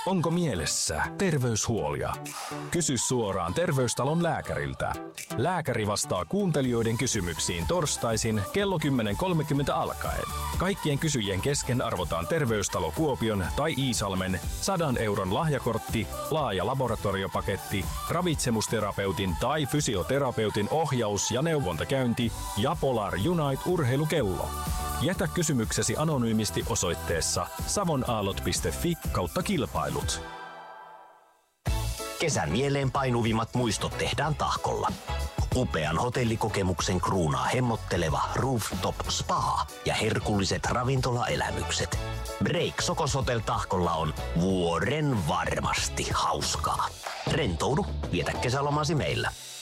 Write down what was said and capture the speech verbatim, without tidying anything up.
Onko mielessä terveyshuolia? Kysy suoraan Terveystalon lääkäriltä. Lääkäri vastaa kuuntelijoiden kysymyksiin torstaisin kello kymmenen kolmekymmentä alkaen. Kaikkien kysyjien kesken arvotaan Terveystalo Kuopion tai Iisalmen sadan euron lahjakortti, laaja laboratoriopaketti, ravitsemusterapeutin tai fysioterapeutin ohjaus- ja neuvontakäynti ja Polar Unite urheilukello. Jätä kysymyksesi anonyymisti osoitteessa savonaallot piste fi kautta kilpailut. Kesän mieleen painuvimmat muistot tehdään Tahkolla. Upean hotellikokemuksen kruunaa hemmotteleva Rooftop Spa ja herkulliset ravintolaelämykset. Break Sokos Hotel Tahkolla on vuoren varmasti hauskaa. Rentoudu, vietä kesälomasi meillä.